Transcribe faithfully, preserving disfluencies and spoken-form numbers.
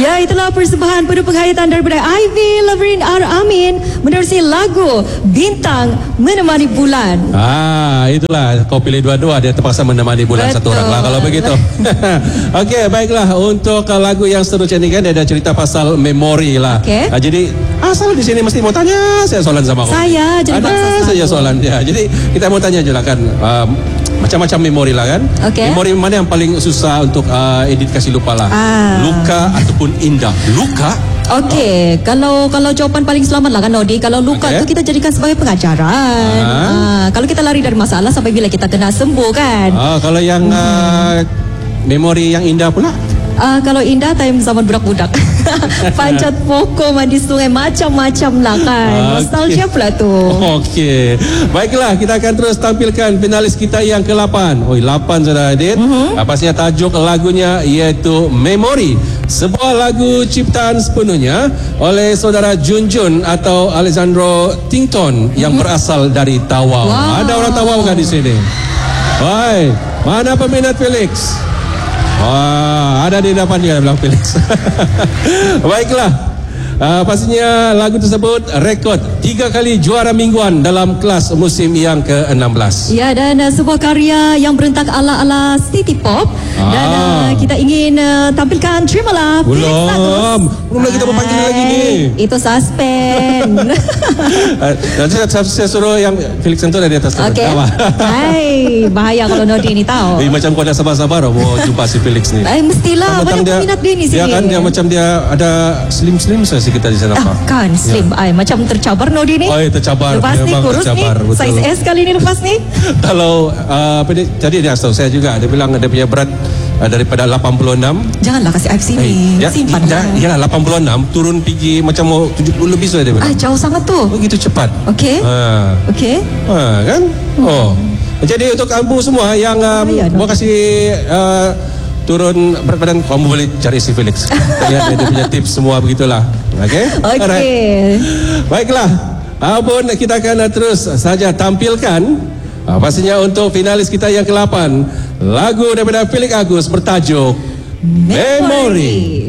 Ya, itulah persembahan penuh penghayatan daripada Ivy Lavrin R. Amin menerusi lagu Bintang Menemani Bulan. Ah, itulah kau pilih dua-dua, dia terpaksa menemani bulan. Betul. Satu orang lah kalau begitu. Okey, baiklah, untuk lagu yang seterusnya ini kan dia ada cerita pasal memori lah. Okay. Ah, jadi asal di sini mesti mau tanya saya soalan sama kau. Saya jadi ada saja soalan dia. Jadi kita mau tanya je lah kan. Um, macam-macam memori lah kan. Okay. Memori mana yang paling susah untuk uh, edit kasih lupa lah. Ah. Luka ataupun indah. Luka. Okey, oh. kalau kalau jawapan paling selamat lah kan Nodi. Kalau luka okay. tu kita jadikan sebagai pengajaran. Ah. Ah, kalau kita lari dari masalah sampai bila kita kena sembuh kan. Ah, kalau yang hmm. uh, memori yang indah pula. Uh, kalau indah time zaman budak-budak. Panjat pokok, mandi sungai, macam-macam lah kan. Okay. Nostalgia pula tu. Okey. Baiklah, kita akan terus tampilkan finalis kita yang ke lapan. Oh, lapan sudah hadir. Uh-huh. Pastinya tajuk lagunya iaitu Memori. Sebuah lagu ciptaan sepenuhnya oleh saudara Junjun atau Alexandro Tington yang uh-huh. berasal dari Tawau. Wow. Ada orang Tawau kan di sini? Hai, mana peminat Felix? Wah, ada di depan dia bilang Felix. Baiklah, uh, pastinya lagu tersebut rekod tiga kali juara mingguan dalam kelas musim yang ke enam belas. Ya, dan uh, sebuah karya yang berentak ala-ala city pop. Ah. Dan uh, kita ingin uh, tampilkan Terimalah Felix Belum, belum lagi kita berpanggil lagi ni. Itu suspend. Nanti saya, saya suruh yang Felix itu ada di atas. Okey. Hai, bahaya kalau Nodi ni tahu. Eh, macam kau dah sabar-sabar mau jumpa si Felix ni. Eh, mestilah banyak dia, peminat dia ni sini. Dia kan dia macam dia ada slim-slim saya sih kita di sana. Ah, kan slim. Ya. Ay, macam tercabar Nodi ni. Oh, tercabar. Lepas ni kurus tercabar, ni. Size S kali ni lepas ni. Kalau uh, apa dia, jadi dia tahu saya juga dia bilang dia punya berat Uh, daripada lapan puluh enam. Janganlah kasih aib sini. Hey, ya, simpan ya, ya, lapan puluh enam turun pergi macam mau tujuh puluh lebih sudah dia bilang. Ah, jauh sangat tu. Begitu cepat. Okey. Ha. Okey. Ha, kan? Oh. Hmm. Jadi untuk kamu semua yang um, oh, ya, mau kasih uh, turun berat badan, kamu boleh cari si Felix. Lihat dia punya tips semua begitulah. Okey? Okey. Alright. Baiklah. Abun kita akan terus saja tampilkan uh, pastinya untuk finalis kita yang ke lapan. Lagu daripada Felix Agus bertajuk Memori.